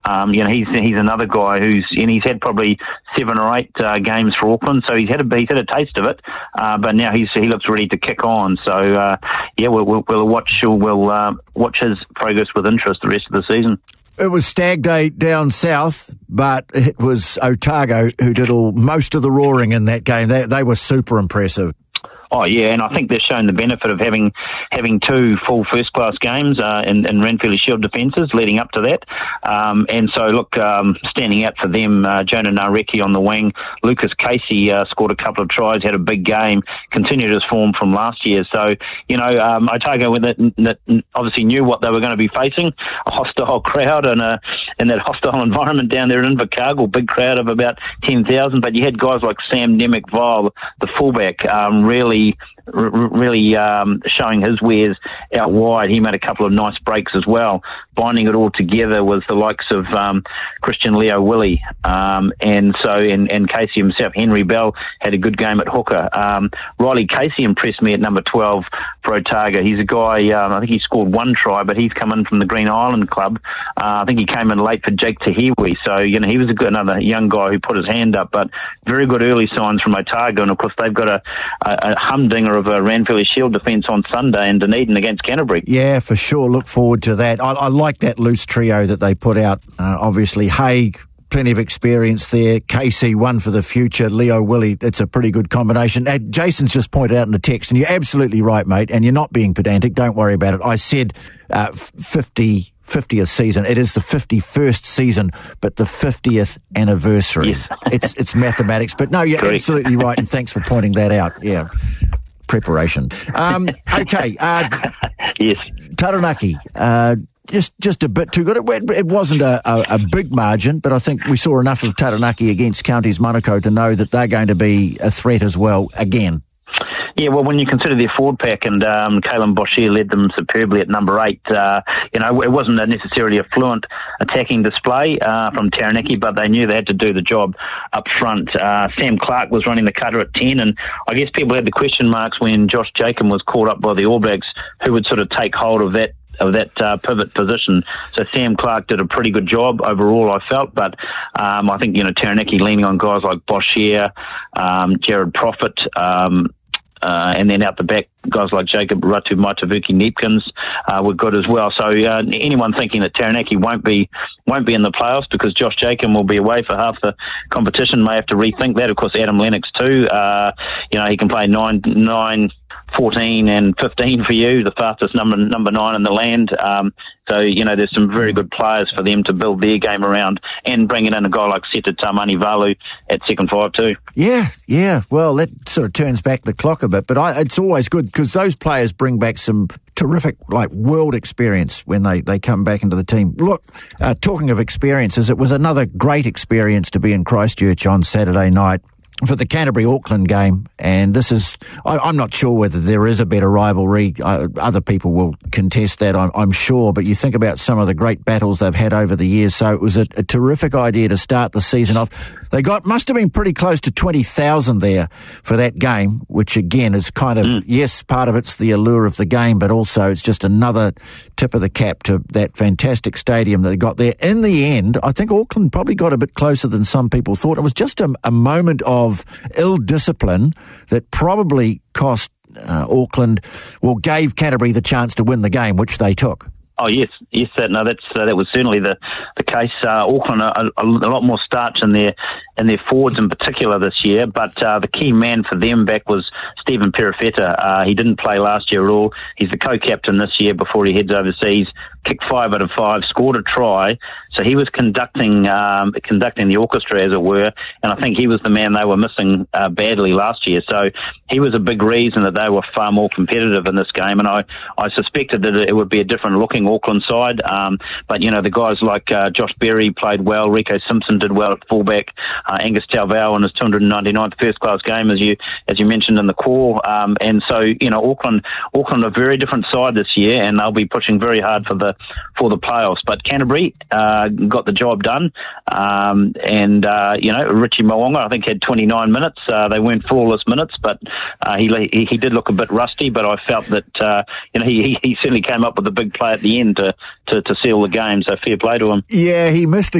He's another guy he's had probably 7 or 8 games for Auckland, so he's had a taste of it, but now he looks ready to kick on. So we'll watch his progress with interest the rest of the season. It was Stag Day down south, but it was Otago who did most of the roaring in that game. They were super impressive. Oh yeah, and I think they've shown the benefit of having 2 full first-class games in Ranfurly Shield defences leading up to that. And so, look, standing out for them, Jonah Nareki on the wing, Lucas Casey scored a couple of tries, had a big game, continued his form from last year. So, Otago that obviously knew what they were going to be facing, a hostile crowd and in that hostile environment down there in Invercargill, big crowd of about 10,000. But you had guys like Sam Nemec-Vile, the fullback, really showing his wares out wide. He made a couple of nice breaks as well. Binding it all together was the likes of Christian Leo Willie, and Casey himself. Henry Bell had a good game at hooker. Riley Casey impressed me at number 12 for Otago. He's a guy, I think he scored 1 try, but he's come in from the Green Island club. I think he came in late for Jake Tahiwi, so he was another young guy who put his hand up, but very good early signs from Otago, and of course they've got a humdinger of a Ranfurly Shield defence on Sunday in Dunedin against Canterbury. Yeah, for sure. Look forward to that. I like that loose trio that they put out. Obviously, Haig, plenty of experience there. Casey, one for the future. Leo Willie, that's a pretty good combination. Jason's just pointed out in the text, and you're absolutely right, mate, and you're not being pedantic. Don't worry about it. I said 50th season. It is the 51st season, but the 50th anniversary. Yes. It's mathematics. But no, you're Correct. Absolutely right, and thanks for pointing that out. Yeah. Preparation. Okay. Yes. Taranaki. Just a bit too good. It wasn't a big margin, but I think we saw enough of Taranaki against Counties Manukau to know that they're going to be a threat as well again. Yeah, well, when you consider their forward pack, and Kalen Boshier led them superbly at number 8, it wasn't necessarily a fluent attacking display from Taranaki, but they knew they had to do the job up front. Sam Clark was running the cutter at 10, and I guess people had the question marks when Josh Jacob was called up by the All Blacks, who would sort of take hold of that pivot position. So Sam Clark did a pretty good job overall, I felt, but I think, Taranaki leaning on guys like Boshier, Jared Prophet, and then out the back, guys like Jacob Ratu Maitavuki Neepkins were good as well. So anyone thinking that Taranaki won't be in the playoffs because Josh Jacob will be away for half the competition may have to rethink that. Of course, Adam Lennox too. He can play 9, 14 and 15 for you, the fastest number 9 in the land. So, there's some very good players for them to build their game around, and bringing in a guy like Seta Tamani-Valu at second 5 too. Yeah. Well, that sort of turns back the clock a bit, but it's always good because those players bring back some terrific, world experience when they come back into the team. Look, talking of experiences, it was another great experience to be in Christchurch on Saturday night for the Canterbury-Auckland game, and this is, I'm not sure whether there is a better rivalry. Other people will contest that, I'm sure, but you think about some of the great battles they've had over the years, so it was a terrific idea to start the season off. They must have been pretty close to 20,000 there for that game, which again is kind of, yes, part of it's the allure of the game, but also it's just another tip of the cap to that fantastic stadium that they got there. In the end, I think Auckland probably got a bit closer than some people thought. It was just a moment of ill-discipline that probably cost Auckland, gave Canterbury the chance to win the game, which they took. Oh yes, that was certainly the case. Auckland a lot more starch in their forwards in particular this year, but the key man for them back was Stephen Perifeta. He didn't play last year at all. He's the co-captain this year before he heads overseas. Kicked 5 out of 5, scored a try. So he was conducting the orchestra, as it were, and I think he was the man they were missing badly last year. So he was a big reason that they were far more competitive in this game, and I suspected that it would be a different looking Auckland side. But the guys like Josh Berry played well, Rico Simpson did well at fullback, Angus Tauvau in his 299th first class game, as you mentioned in the call. And so Auckland a very different side this year, and they'll be pushing very hard for the playoffs. But Canterbury, got the job done. Richie Mo'unga, I think, had 29 minutes. They weren't flawless minutes, but he did look a bit rusty. But I felt that he certainly came up with a big play at the end to seal the game. So fair play to him. Yeah, he missed a